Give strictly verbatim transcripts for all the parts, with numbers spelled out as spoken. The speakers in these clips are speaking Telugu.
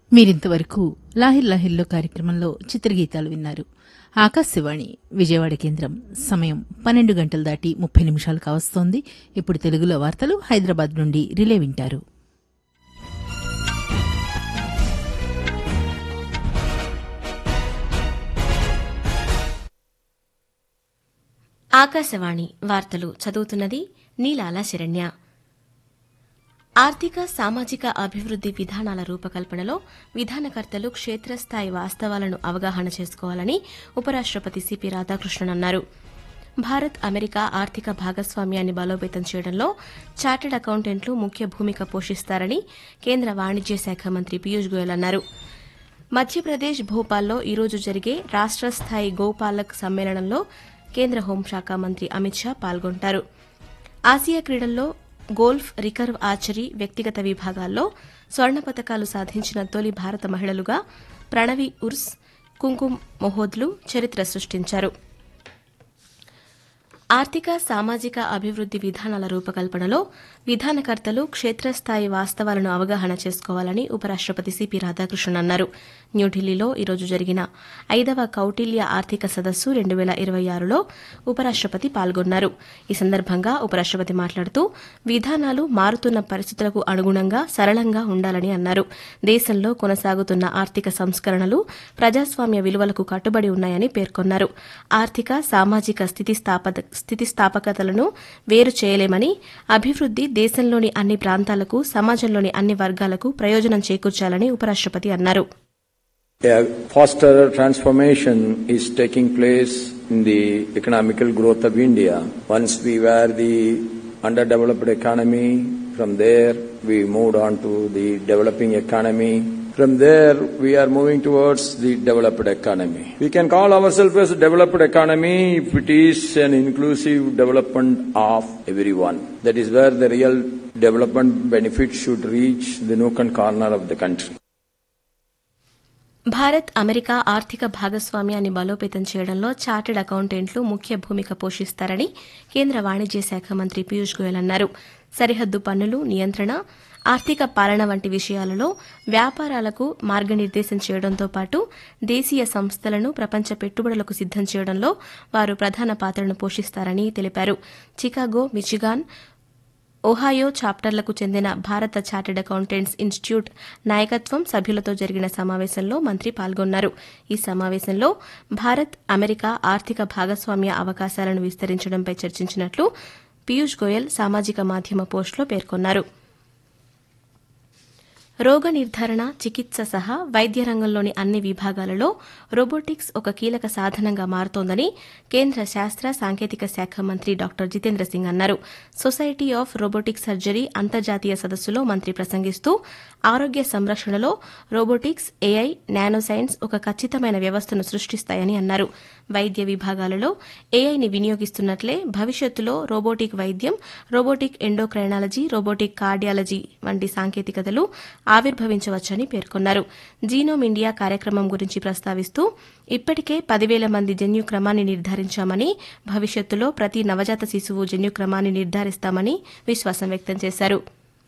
మీరింతవరకు లాహిర్ లాహిర్లో కార్యక్రమంలో చిత్రగీతాలు విన్నారు. ఆకాశవాణి విజయవాడ కేంద్రం సమయం పన్నెండు గంటలు దాటి ముప్పై నిమిషాలు కావస్తోంది. ఇప్పుడు తెలుగులో వార్తలు హైదరాబాద్ నుండి రిలే వింటారు. ఆకాశవాణి వార్తలు చదువుతున్నది నీలాల శరణ్య. ఆర్థిక సామాజిక అభివృద్ది విధానాల రూపకల్పనలో విధానకర్తలు క్షేత్రస్థాయి వాస్తవాలను అవగాహన చేసుకోవాలని ఉపరాష్టపతి సిపి రాధాకృష్ణన్ అన్నారు. భారత్ అమెరికా ఆర్థిక భాగస్వామ్యాన్ని బలోపేతం చేయడంలో చార్టెడ్ అకౌంటెంట్లు ముఖ్య భూమిక పోషిస్తారని కేంద్ర వాణిజ్య శాఖ మంత్రి పీయూష్ గోయల్ అన్నారు. మధ్యప్రదేశ్ భోపాల్లో ఈరోజు జరిగే రాష్ట స్థాయి గోపాలక్ సమ్మేళనంలో కేంద్ర హోంశాఖ మంత్రి అమిత్ షా పాల్గొంటారు. ఆసియా క్రీడల్లో గోల్ఫ్, రికర్వ్ ఆర్చరీ వ్యక్తిగత విభాగాల్లో స్వర్ణ పతకాలు సాధించిన తొలి భారత మహిళలుగా ప్రణవి ఉర్స్, కుంకుమ్ మొహోద్లు చరిత్ర సృష్టించారు. ఆర్థిక సామాజిక అభివృద్ది విధానాల రూపకల్పనలో విధానకర్తలు క్షేత్రస్థాయి వాస్తవాలను అవగాహన చేసుకోవాలని ఉపరాష్టపతి సిపి రాధాకృష్ణన్ అన్నారు. న్యూఢిల్లీలో ఈరోజు జరిగిన ఐదవ కౌటిల్య ఆర్థిక సదస్సు రెండు వేల ఇరవై ఆరులో ఉపరాష్టపతి పాల్గొన్నారు. ఈ సందర్భంగా ఉపరాష్టపతి మాట్లాడుతూ విధానాలు మారుతున్న పరిస్థితులకు అనుగుణంగా సరళంగా ఉండాలని అన్నారు. దేశంలో కొనసాగుతున్న ఆర్థిక సంస్కరణలు ప్రజాస్వామ్య విలువలకు కట్టుబడి ఉన్నాయని పేర్కొన్నారు. ఆర్థిక సామాజిక స్థితిస్థాపక స్థితిస్థాపకతలను వేరు చేయలేమని, అభివృద్ది దేశంలోని అన్ని ప్రాంతాలకు, సమాజంలోని అన్ని వర్గాలకు ప్రయోజనం చేకూర్చాలని ఉపరాష్టపతి అన్నారు. A faster transformation is taking place in the economical growth of India. Once we were the underdeveloped economy, from there we moved on to the developing economy. From there we are moving towards the developed economy. We can call ourselves as a developed economy if it is an inclusive development of everyone. That is where the real development benefits should reach the nook and corner of the country. Bharat America ఆర్థిక భాగస్వామ్యాన్ని బలోపేతం చేయడంలో చార్టెడ్ అకౌంటెంట్లు ముఖ్య భూమిక పోషిస్తారని కేంద్ర వాణిజ్య శాఖ మంత్రి పీయూష్ గోయల్ అన్నారు. సరిహద్దు పన్నులు నియంత్రణ, ఆర్థిక పాలన వంటి విషయాలలో వ్యాపారాలకు మార్గనిర్దేశం చేయడంతో పాటు దేశీయ సంస్థలను ప్రపంచ పెట్టుబడులకు సిద్దం చేయడంలో వారు ప్రధాన పాత్రను పోషిస్తారని తెలిపారు. చికాగో, మిచిగాన్, ఓహాయో చాప్టర్లకు చెందిన భారత చార్టెడ్ అకౌంటెంట్స్ ఇన్స్టిట్యూట్ నాయకత్వం సభ్యులతో జరిగిన సమావేశంలో మంత్రి పాల్గొన్నారు. ఈ సమావేశంలో భారత్ అమెరికా ఆర్థిక భాగస్వామ్య అవకాశాలను విస్తరించడంపై చర్చించినట్లు పీయూష్ గోయల్ సామాజిక మాధ్యమ పోస్టులో పేర్కొన్నారు. రోగ నిర్ధారణ, చికిత్స సహా వైద్య రంగంలోని అన్ని విభాగాలలో రోబోటిక్స్ ఒక కీలక సాధనంగా మారుతోందని కేంద్ర శాస్త్ర సాంకేతిక శాఖ మంత్రి డాక్టర్ జితేంద్ర సింగ్ అన్నారు. సొసైటీ ఆఫ్ రోబోటిక్ సర్జరీ అంతర్జాతీయ సదస్సులో మంత్రి ప్రసంగిస్తూ ఆరోగ్య సంరక్షణలో రోబోటిక్స్, ఏఐ, నానో సైన్స్ ఒక ఖచ్చితమైన వ్యవస్థను సృష్టిస్తాయని అన్నారు. వైద్య విభాగాలలో ఏఐని వినియోగిస్తున్నట్లే భవిష్యత్తులో రోబోటిక్ వైద్యం, రోబోటిక్ ఎండోక్రైనాలజీ, రోబోటిక్ కార్డియాలజీ వంటి సాంకేతికతలు ఆవిర్భవించవచ్చని పేర్కొన్నారు. జీనోమ్ ఇండియా కార్యక్రమం గురించి ప్రస్తావిస్తూ ఇప్పటికే పదివేల మంది జన్యుక్రమాన్ని నిర్ధారించామని, భవిష్యత్తులో ప్రతి నవజాత శిశువు జన్యుక్రమాన్ని నిర్ధారిస్తామని విశ్వాసం వ్యక్తం చేశారు.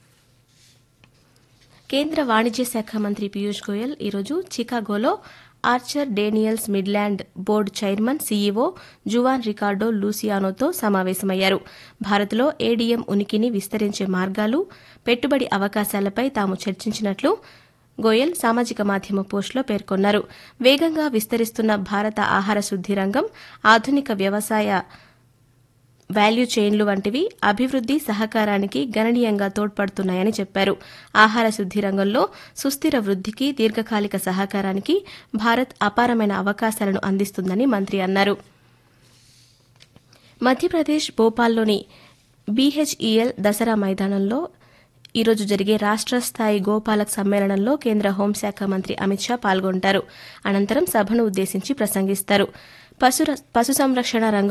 కేంద్ర వాణిజ్య శాఖ మంత్రి పీయూష్ గోయల్ ఈరోజు చికాగోలో Archer Daniels Midland board chairman, CEO Juan Ricardo లూసియానోతో సమావేశమయ్యారు. భారత్లో ఏడీఎం ఉనికిని విస్తరించే మార్గాలు, పెట్టుబడి అవకాశాలపై తాము చర్చించినట్లు గోయల్ సామాజిక మాధ్యమ పోస్టులో పేర్కొన్నారు. వేగంగా విస్తరిస్తున్న భారత ఆహార శుద్ది రంగం, ఆధునిక వ్యవసాయ వాల్యూ చైన్లు వంటివి అభివృద్ది సహకారానికి గణనీయంగా తోడ్పడుతున్నాయని చెప్పారు. ఆహార శుద్ది రంగంలో సుస్థిర వృద్దికి, దీర్ఘకాలిక సహకారానికి భారత్ అపారమైన అవకాశాలను అందిస్తుందని మంత్రి అన్నారు. మధ్యప్రదేశ్ భోపాల్లోని బీహెచ్ఈఎల్ దసరా మైదానంలో ఈరోజు జరిగే రాష్ట స్థాయి గోపాలక్ సమ్మేళనంలో కేంద్ర హోంశాఖ మంత్రి అమిత్ షా పాల్గొంటారు. అనంతరం సభను ఉద్దేశించి ప్రసంగిస్తారు. పశు సంరక్షణ రంగం